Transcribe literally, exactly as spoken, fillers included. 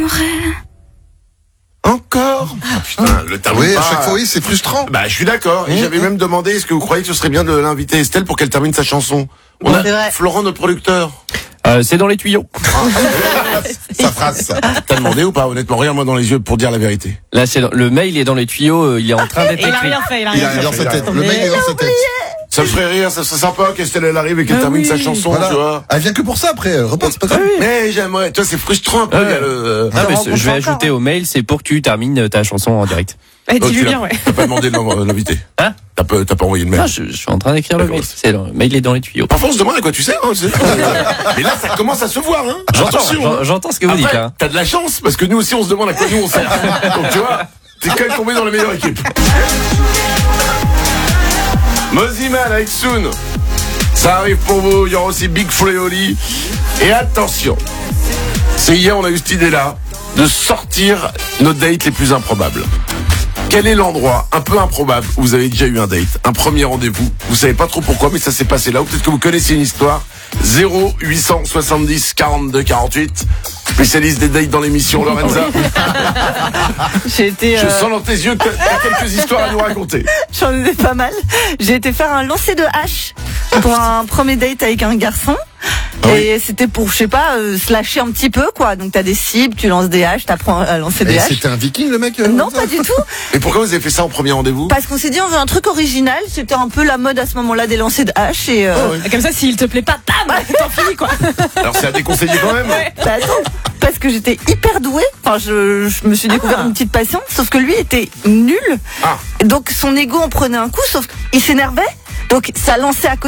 Encore ah, putain, le termine Oui, pas. à chaque fois, oui, c'est frustrant. Bah, je suis d'accord. Et Mmh. j'avais même demandé, est-ce que vous croyez que ce serait bien de l'inviter Estelle pour qu'elle termine sa chanson? On Bon, a c'est vrai. Florent, notre producteur. Euh, c'est dans les tuyaux. Sa phrase, ça. T'as demandé ou pas? Honnêtement, regarde-moi dans les yeux pour dire la vérité. Là, c'est dans- le mail est dans les tuyaux. euh, il est en train d'être Il a écrit. rien fait, il a Il rien a dans fait. sa tête. Le mec est dans sa tête. Ça me ferait rire, ça serait sympa qu'Estelle elle arrive et qu'elle Ah termine oui. sa chanson, Voilà. tu vois. Elle vient que pour ça après. Elle repart, c'est pas grave. Mais j'aimerais, toi c'est frustrant un peu, Ouais. il y a le... Ah, mais rencontre je vais encore, ajouter hein. au mail, c'est pour que tu termines ta chanson en direct. Eh, Oh, tu dis-lui l'as- bien, ouais. T'as pas demandé de l'en- l'inviter. Hein T'as pas, t'as pas envoyé le mail. Non, je, je suis en train d'écrire le mail. C'est dans- le mail est dans les tuyaux. Parfois on se demande à quoi tu sais, hein, c'est- Mais là ça commence à se voir, hein. J'entends, Attention, hein. j'en- j'entends ce que vous Après, dites. Hein. t'as de la chance, parce que nous aussi on se demande à quoi nous on sert. Donc tu vois, t'es quand même tombé dans la meilleure équipe. Moziman avec Soon. Ça arrive pour vous, il y aura aussi Big Fleoli. Et attention, c'est hier on a eu cette idée-là de sortir nos dates les plus improbables. Quel est l'endroit un peu improbable où vous avez déjà eu un date, un premier rendez-vous? Vous savez pas trop pourquoi, mais ça s'est passé là. Ou peut-être que vous connaissez une histoire. zéro huit cent soixante-dix quarante-deux quarante-huit. Spécialiste des dates dans l'émission, Lorenza. J'ai été, Je euh, sens dans tes yeux que t'as t'as quelques histoires à nous raconter. j'en ai pas mal. J'ai été faire un lancer de hache pour un premier date avec un garçon. Ah oui. Et c'était pour, je sais pas, euh, se lâcher un petit peu, quoi. Donc t'as des cibles, tu lances des haches, t'apprends à lancer des Et haches. c'était un viking, le mec? euh, Non, comme ça pas du tout. Et pourquoi vous avez fait ça en premier rendez-vous? Parce qu'on s'est dit on veut un truc original. C'était un peu la mode à ce moment-là des lancers de haches et. Euh... Ah ouais. Comme ça, s'il te plaît pas, bam, t'en finis quoi. Alors c'est à déconseiller quand même. Bah attends, parce que j'étais hyper douée. Enfin, je, je me suis découvert Ah. une petite passion. Sauf que lui était nul. Ah. Donc son ego en prenait un coup. Sauf qu'il s'énervait. Donc ça lançait à côté.